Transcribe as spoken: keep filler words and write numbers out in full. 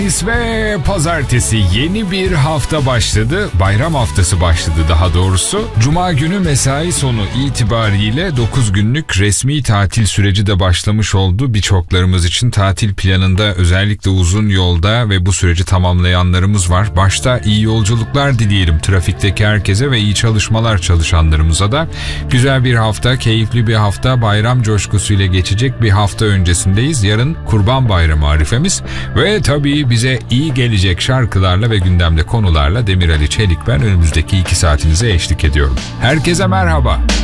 Ve pazartesi yeni bir hafta başladı. Bayram haftası başladı daha doğrusu. Cuma günü mesai sonu itibariyle dokuz günlük resmi tatil süreci de başlamış oldu. Birçoklarımız için tatil planında özellikle uzun yolda ve bu süreci tamamlayanlarımız var. Başta iyi yolculuklar dileyelim trafikteki herkese ve iyi çalışmalar çalışanlarımıza da. Güzel bir hafta, keyifli bir hafta, bayram coşkusuyla geçecek bir hafta öncesindeyiz. Yarın Kurban Bayramı arifemiz ve tabii bize iyi gelecek şarkılarla ve gündemde konularla Demir Ali Çelik ben önümüzdeki iki saatinize eşlik ediyorum. Herkese merhaba.